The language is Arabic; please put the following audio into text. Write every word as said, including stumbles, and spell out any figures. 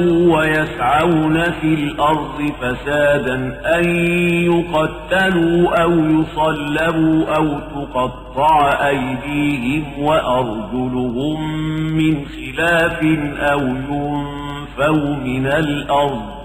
ويسعون في الأرض فسادا أن يقتلوا أو يصلبوا أو تقطع أيديهم وأرجلهم من خلاف أو ينفوا من الأرض